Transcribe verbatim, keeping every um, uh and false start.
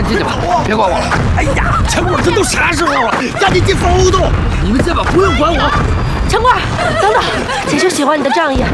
紧进去吧，别管我了。 哎呀，陈果，这都啥时候了？赶紧进房屋洞！ 你们进吧，不用管我。 陈贵，等等，姐就喜欢你的仗义。